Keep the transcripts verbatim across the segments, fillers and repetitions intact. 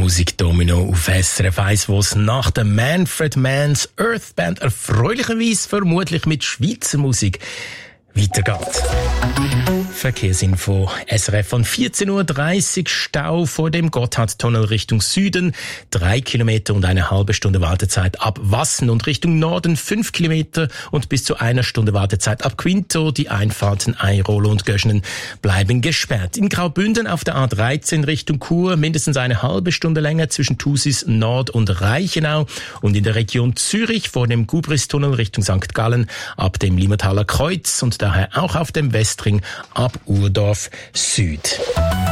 Musikdomino auf S R F eins, wo es nach der Manfred Mann's Earth Band erfreulicherweise vermutlich mit Schweizer Musik weitergeht. Verkehrsinfo S R F von vierzehn Uhr dreißig, Stau vor dem Gotthardtunnel Richtung Süden, drei Kilometer und eine halbe Stunde Wartezeit ab Wassen und Richtung Norden fünf Kilometer und bis zu einer Stunde Wartezeit ab Quinto. Die Einfahrten Eirolo und Göschenen bleiben gesperrt. In Graubünden auf der A dreizehn Richtung Chur mindestens eine halbe Stunde länger zwischen Thusis Nord und Reichenau und in der Region Zürich vor dem Gubristunnel Richtung Sankt Gallen ab dem Limmertaler Kreuz und daher auch auf dem Westring ab Urdorf Süd.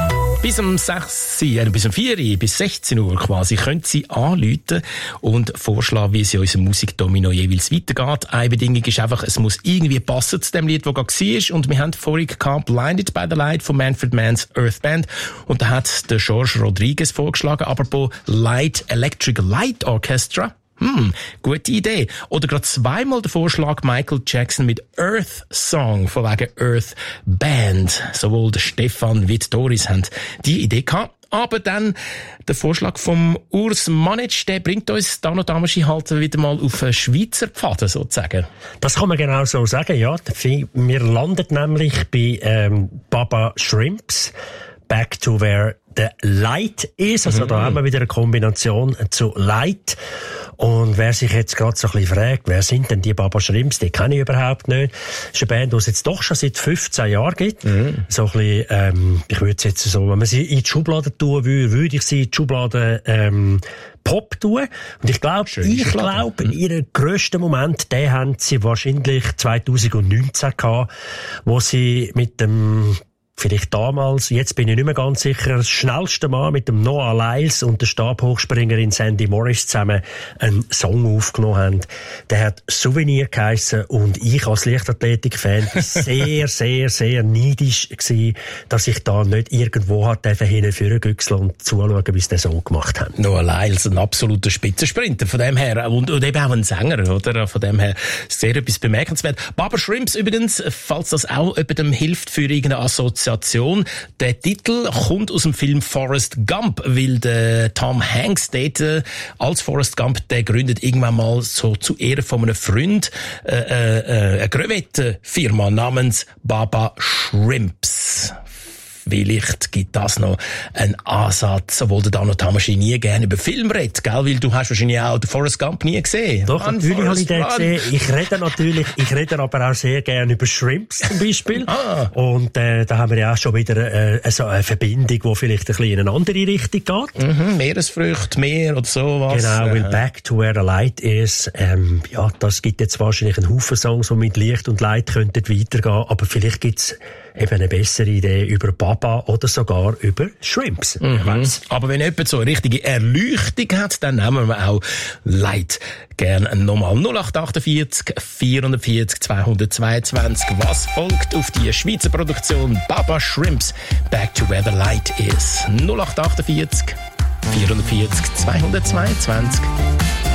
Bis um sechs, äh, bis um vier, bis sechzehn Uhr quasi, können Sie anrufen und vorschlagen, wie es in unserem Musikdomino jeweils weitergeht. Eine Bedingung ist einfach, es muss irgendwie passen zu dem Lied, das gerade war. Und wir haben vorhin gehabt, Blinded by the Light von Manfred Mann's Earth Band. Und da hat der George Rodriguez vorgeschlagen, aber bei Light Electric Light Orchestra. Hm, gute Idee. Oder gerade zweimal der Vorschlag Michael Jackson mit Earth Song, von wegen Earth Band. Sowohl der Stefan wie die Doris haben die Idee gehabt. Aber dann der Vorschlag vom Urs Manic, der bringt uns da noch damals halt wieder mal auf einen Schweizer Pfad, sozusagen. Das kann man genau so sagen, ja. Wir landen nämlich bei ähm, Baba Shrimps, Back to Where the Light is. Also mhm. da haben wir wieder eine Kombination zu Light. Und wer sich jetzt gerade so ein bisschen fragt, wer sind denn die Baba Shrimps, die kenne ich überhaupt nicht. Das ist eine Band, die es jetzt doch schon seit fünfzehn Jahren gibt. Mhm. So ein bisschen, ähm, ich würde jetzt so, wenn man sie in die Schublade tun würde, würde ich sie in die Schublade, ähm, Pop tun. Und ich glaube, ich glaube, mhm. ihren grössten Moment, den haben sie wahrscheinlich zwanzig neunzehn gehabt, wo sie mit dem vielleicht damals, jetzt bin ich nicht mehr ganz sicher, das schnellste Mal mit dem Noah Lyles und der Stabhochspringerin Sandy Morris zusammen einen Song aufgenommen haben. Der hat Souvenir geheissen und ich als Leichtathletik-Fan war sehr, sehr, sehr neidisch gewesen, dass ich da nicht irgendwo hat hinführen und zuschauen, wie sie den Song gemacht haben. Noah Lyles, ein absoluter Spitzensprinter von dem her und, und eben auch ein Sänger, oder? Von dem her sehr etwas bemerkenswert. Baba Shrimps übrigens, falls das auch jemandem hilft für irgendeine Assoziation. Der Titel kommt aus dem Film Forrest Gump, weil der Tom Hanks dort, äh, als Forrest Gump, der gründet irgendwann mal so zu Ehren von einem Freund äh, äh, eine Crevettenfirma namens Baba Shrimps. Vielleicht gibt das noch einen Ansatz, obwohl der Dano Tamashii nie gerne über Film redet, gell? Weil du hast wahrscheinlich auch den Forrest Gump nie gesehen. Doch, Run, natürlich habe ich den Run. gesehen. Ich rede natürlich, ich rede aber auch sehr gerne über Shrimps zum Beispiel. ah. Und äh, da haben wir ja auch schon wieder äh, so eine Verbindung, die vielleicht ein bisschen in eine andere Richtung geht. Mhm, Meeresfrüchte, Meer oder sowas. Genau, weil Back to Where the Light is, ähm, ja, das gibt jetzt wahrscheinlich einen Haufen Songs, die mit Licht und Light könnten weitergehen, aber vielleicht gibt's eben eine bessere Idee über Baba oder sogar über Shrimps. Mhm. Aber wenn jemand so eine richtige Erleuchtung hat, dann nehmen wir auch Light. Gerne nochmal null acht achtundvierzig, vierundvierzig, zweihundertzweiundzwanzig. Was folgt auf die Schweizer Produktion Baba Shrimps? Back to Where the Light is. null acht achtundvierzig, vierundvierzig, zweihundertzweiundzwanzig.